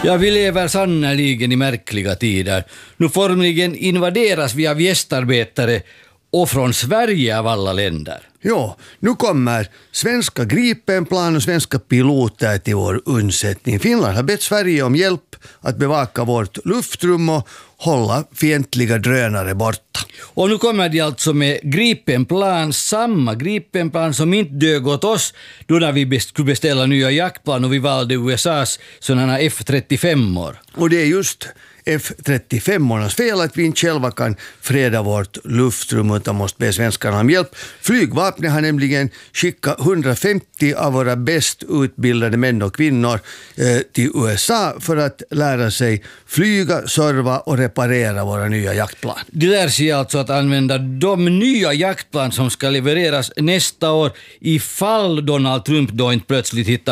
Ja, vi lever sannoliken i märkliga tider. Nu formligen invaderas vi av gästarbetare och från Sverige av alla länder. Ja, nu kommer svenska Gripenplan och svenska piloter till vår undsättning. Finland har bett Sverige om hjälp att bevaka vårt luftrum och hålla fientliga drönare borta. Och nu kommer de alltså med Gripenplan, samma Gripenplan som inte dög åt oss då när vi skulle beställa nya jaktplan och vi valde USAs sådana F-35-or. Och det är just F-35-ornas fel att vi inte själva kan freda vårt luftrum utan måste be svenskarna om hjälp. Flygvapnet har nämligen skickat 150 av våra bäst utbildade män och kvinnor till USA för att lära sig flyga, serva och reparera våra nya jaktplan. De lär sig alltså att använda de nya jaktplan som ska levereras nästa år ifall Donald Trump då inte plötsligt hittar